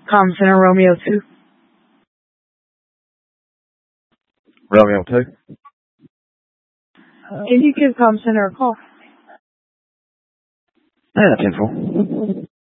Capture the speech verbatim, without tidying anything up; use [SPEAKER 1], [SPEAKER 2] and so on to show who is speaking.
[SPEAKER 1] Com Center Romeo two.
[SPEAKER 2] Romeo two.
[SPEAKER 1] Can you give Com Center a call?
[SPEAKER 2] Yeah, ten four.